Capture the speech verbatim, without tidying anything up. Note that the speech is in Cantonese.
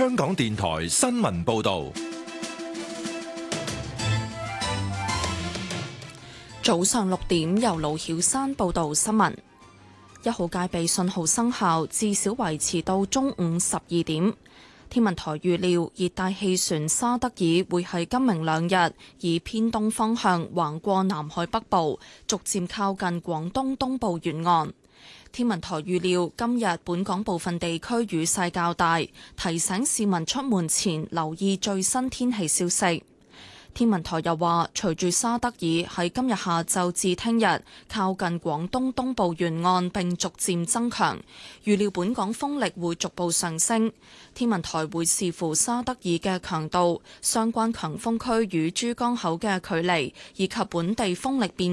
香港電台新聞報道。 早上六點，由盧曉山報道新聞。一號戒備信號生效，至少維持到中午十二點。天文台預料熱帶氣旋沙德爾會喺今明兩日以偏東方向橫過南海北部，逐漸靠近廣東東部沿岸。天文台預料今日本港部分地區雨勢較大，提醒市民出門前留意最新天氣消息。天文台又話，隨住沙德爾喺今日下晝至聽日靠近廣東東部沿岸並逐漸增強，預料本港風力會逐步上升。天文台會視乎沙德爾嘅強度、相關強風區與珠江口嘅距離以及本地風力變